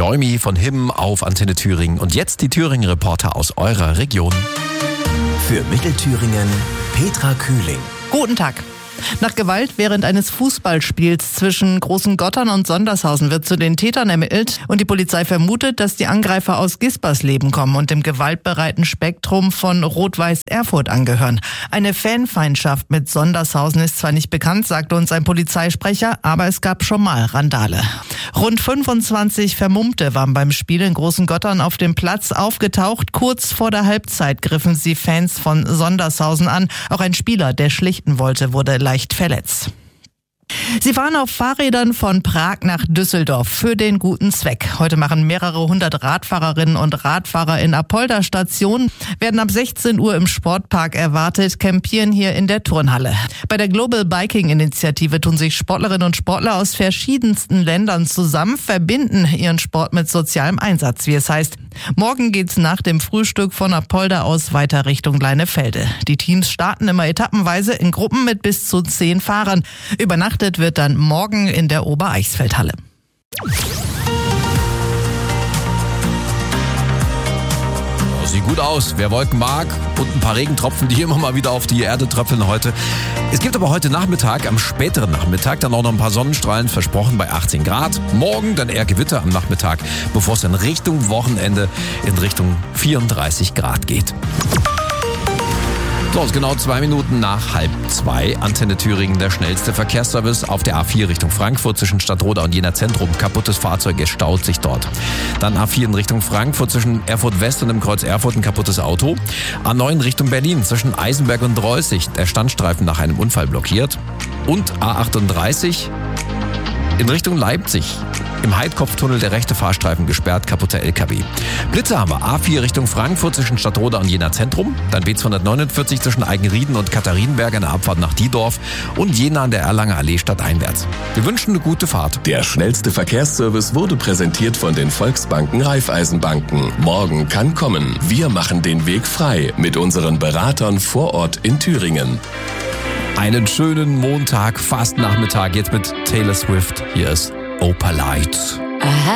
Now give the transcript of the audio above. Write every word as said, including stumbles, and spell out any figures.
Enjoy Me von Him auf Antenne Thüringen. Und jetzt die Thüringen-Reporter aus eurer Region. Für Mittelthüringen Petra Kühling. Guten Tag. Nach Gewalt während eines Fußballspiels zwischen Großengottern und Sondershausen wird zu den Tätern ermittelt und die Polizei vermutet, dass die Angreifer aus Gispersleben kommen und dem gewaltbereiten Spektrum von Rot-Weiß Erfurt angehören. Eine Fanfeindschaft mit Sondershausen ist zwar nicht bekannt, sagte uns ein Polizeisprecher, aber es gab schon mal Randale. Rund fünfundzwanzig Vermummte waren beim Spiel in Großengottern auf dem Platz aufgetaucht. Kurz vor der Halbzeit griffen sie Fans von Sondershausen an. Auch ein Spieler, der schlichten wollte, wurde leicht verletzt. Sie fahren auf Fahrrädern von Prag nach Düsseldorf für den guten Zweck. Heute machen mehrere hundert Radfahrerinnen und Radfahrer in Apolda Station, werden ab sechzehn Uhr im Sportpark erwartet, campieren hier in der Turnhalle. Bei der Global Biking Initiative tun sich Sportlerinnen und Sportler aus verschiedensten Ländern zusammen, verbinden ihren Sport mit sozialem Einsatz, wie es heißt. Morgen geht's nach dem Frühstück von Apolda aus weiter Richtung Leinefelde. Die Teams starten immer etappenweise in Gruppen mit bis zu zehn Fahrern. Übernachtet wird dann morgen in der Obereichsfeldhalle. Sieht gut aus, wer Wolken mag und ein paar Regentropfen, die immer mal wieder auf die Erde tröpfeln heute. Es gibt aber heute Nachmittag, am späteren Nachmittag, dann auch noch ein paar Sonnenstrahlen, versprochen bei achtzehn Grad. Morgen dann eher Gewitter am Nachmittag, bevor es dann Richtung Wochenende in Richtung vierunddreißig Grad geht. So, es ist genau zwei Minuten nach halb zwei. Antenne Thüringen, der schnellste Verkehrsservice auf der A vier Richtung Frankfurt zwischen Stadtroda und Jena Zentrum. Kaputtes Fahrzeug, es staut sich dort. Dann A vier in Richtung Frankfurt zwischen Erfurt West und dem Kreuz Erfurt ein kaputtes Auto. A neun Richtung Berlin zwischen Eisenberg und Reußig. Der Standstreifen nach einem Unfall blockiert. Und A achtunddreißig in Richtung Leipzig. Im Heidkopftunnel der rechte Fahrstreifen gesperrt, kaputter L K W. Blitze haben wir. A vier Richtung Frankfurt zwischen Stadtroda und Jena Zentrum. Dann B zweihundertneunundvierzig zwischen Eigenrieden und Katharinenberg eine Abfahrt nach Diedorf. Und Jena an der Erlanger Allee stadteinwärts. Wir wünschen eine gute Fahrt. Der schnellste Verkehrsservice wurde präsentiert von den Volksbanken Raiffeisenbanken. Morgen kann kommen. Wir machen den Weg frei mit unseren Beratern vor Ort in Thüringen. Einen schönen Montag, fast Nachmittag, jetzt mit Taylor Swift. Hier ist Opalite.